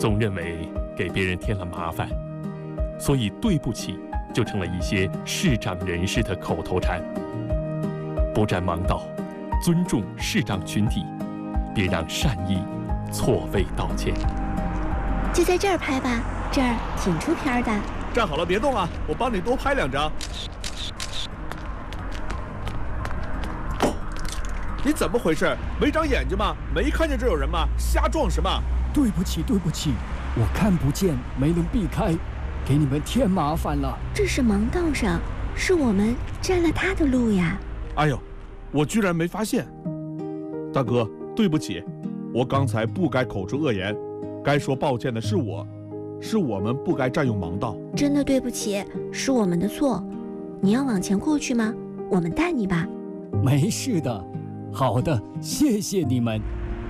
总认为给别人添了麻烦，所以对不起就成了一些视障人士的口头禅。不占盲道，尊重视障群体，别让善意错位道歉。 就在这儿拍吧，这儿挺出片的。 站好了，别动啊，我帮你多拍2张。你怎么回事？没长眼睛吗？没看见这有人吗？瞎撞什么？ 对不起，我看不见，没能避开，给你们添麻烦了。 这是盲道上，是我们占了他的路呀。 哎呦，我居然没发现。大哥，对不起，我刚才不该口出恶言，该说抱歉的是我们不该占用盲道。 真的对不起，是我们的错。你要往前过去吗？我们带你吧。 没事的。好的，谢谢你们。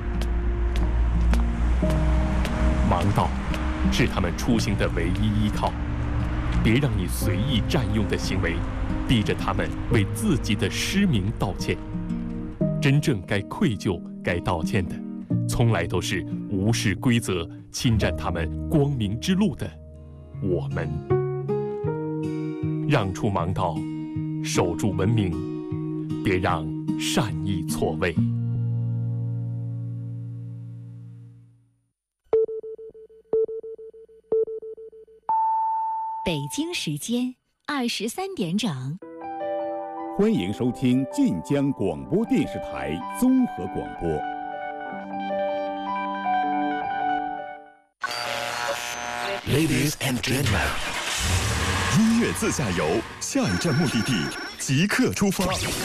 盲道是他们出行的唯一依靠，别让你随意占用的行为逼着他们为自己的失明道歉。真正该愧疚、该道歉的，从来都是无视规则、侵占他们光明之路的我们。让出盲道，守住文明，别让善意错位。 北京时间23点整。 欢迎收听晋江广播电视台综合广播。 Ladies and gentlemen， 音乐自驾游，下一站目的地即刻出发。